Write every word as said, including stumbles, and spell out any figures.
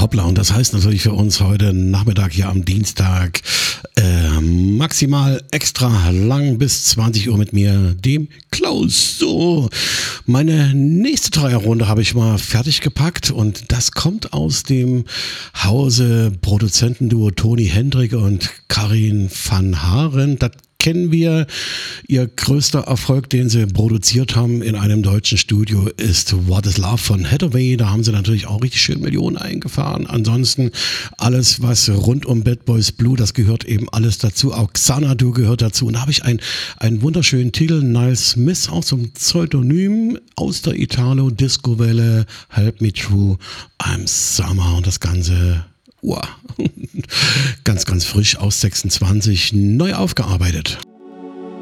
Hoppla, und das heißt natürlich für uns heute Nachmittag hier am Dienstag äh, maximal extra lang bis zwanzig Uhr mit mir, dem Klaus. So, meine nächste Dreierrunde habe ich mal fertig gepackt und das kommt aus dem Hause Produzentenduo Toni Hendrik und Karin van Haren. Das kennen wir. Ihr größter Erfolg, den sie produziert haben in einem deutschen Studio, ist What is Love von Hathaway. Da haben sie natürlich auch richtig schön Millionen eingefahren. Ansonsten alles, was rund um Bad Boys Blue, das gehört eben alles dazu. Auch Xanadu gehört dazu. Und da habe ich einen, einen wunderschönen Titel, Niles Smith, auch zum Pseudonym aus der Italo-Disco-Welle, Help Me Through, I'm Summer. Und das Ganze... Wow. Ganz, ganz frisch aus sechsundzwanzig, neu aufgearbeitet.